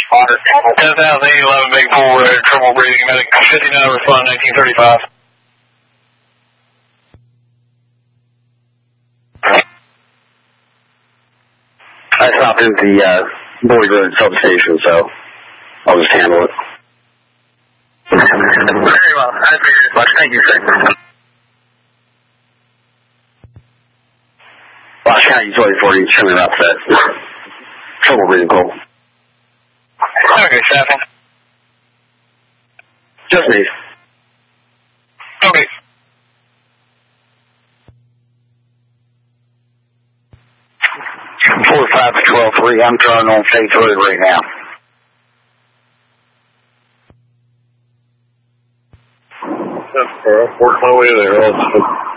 10,811 Big Bull, trouble breathing, medic 59, respond 1935. I stopped at the Boyd Road substation, so I'll just handle it. Very well. I figured as much. Thank you, sir. Last County 24, you turn it up to that trouble breathing goal. Okay, staffing. Just me. Okay. Four 5 to 12-3. I'm turning on Faith Road right now. That's fair. Work my way there.